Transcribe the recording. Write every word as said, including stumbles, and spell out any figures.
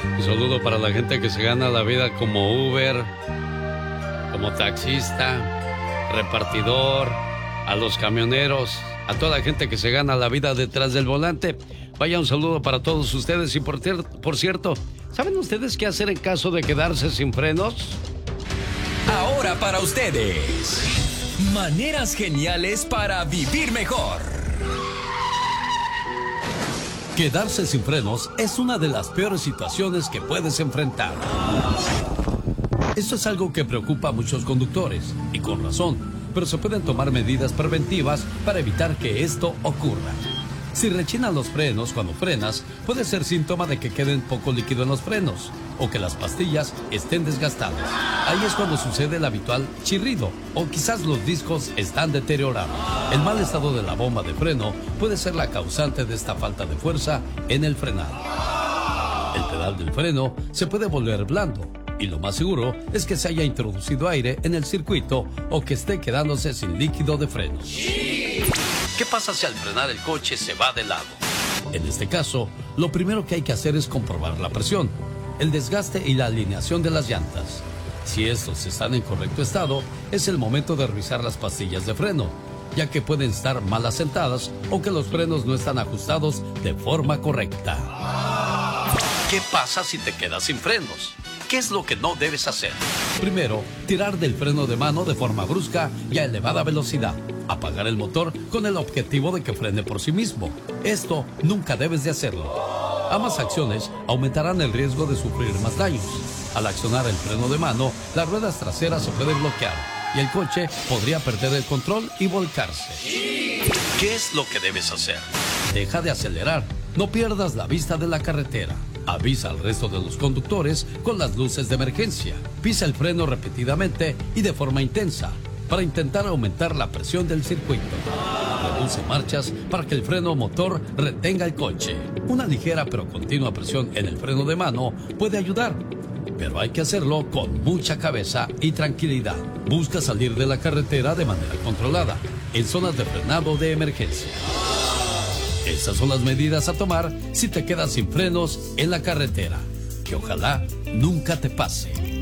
Un saludo para la gente que se gana la vida como Uber, como taxista, repartidor, a los camioneros, a toda la gente que se gana la vida detrás del volante. Vaya, un saludo para todos ustedes. Y por, por cierto, ¿saben ustedes qué hacer en caso de quedarse sin frenos? Ahora para ustedes, maneras geniales para vivir mejor. Quedarse sin frenos es una de las peores situaciones que puedes enfrentar. Esto es algo que preocupa a muchos conductores, y con razón, pero se pueden tomar medidas preventivas para evitar que esto ocurra. Si rechinan los frenos cuando frenas, puede ser síntoma de que queden poco líquido en los frenos o que las pastillas estén desgastadas. Ahí es cuando sucede el habitual chirrido o quizás los discos están deteriorados. El mal estado de la bomba de freno puede ser la causante de esta falta de fuerza en el frenado. El pedal del freno se puede volver blando y lo más seguro es que se haya introducido aire en el circuito o que esté quedándose sin líquido de frenos. ¿Qué pasa si al frenar el coche se va de lado? En este caso, lo primero que hay que hacer es comprobar la presión, el desgaste y la alineación de las llantas. Si estos están en correcto estado, es el momento de revisar las pastillas de freno, ya que pueden estar mal asentadas o que los frenos no están ajustados de forma correcta. ¿Qué pasa si te quedas sin frenos? ¿Qué es lo que no debes hacer? Primero, tirar del freno de mano de forma brusca y a elevada velocidad. Apagar el motor con el objetivo de que frene por sí mismo. Esto nunca debes de hacerlo. Ambas acciones aumentarán el riesgo de sufrir más daños. Al accionar el freno de mano, las ruedas traseras se pueden bloquear y el coche podría perder el control y volcarse. ¿Qué es lo que debes hacer? Deja de acelerar. No pierdas la vista de la carretera. Avisa al resto de los conductores con las luces de emergencia. Pisa el freno repetidamente y de forma intensa para intentar aumentar la presión del circuito. Reduce marchas para que el freno motor retenga el coche. Una ligera pero continua presión en el freno de mano puede ayudar, pero hay que hacerlo con mucha cabeza y tranquilidad. Busca salir de la carretera de manera controlada, en zonas de frenado de emergencia. Esas son las medidas a tomar si te quedas sin frenos en la carretera, que ojalá nunca te pase.